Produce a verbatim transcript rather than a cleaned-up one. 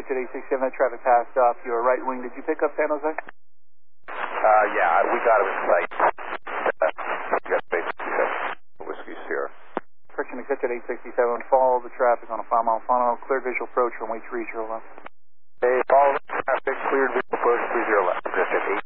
Exit eight six seven, that traffic passed off your right wing. Did you pick up San Jose? Uh, yeah, we got him in sight. Yes, basically, Whiskey Sierra. Friction Exit eight sixty-seven, follow the traffic on a five mile funnel, clear visual approach runway three zero left. Hey, follow the traffic, cleared visual approach three zero left. Exit eight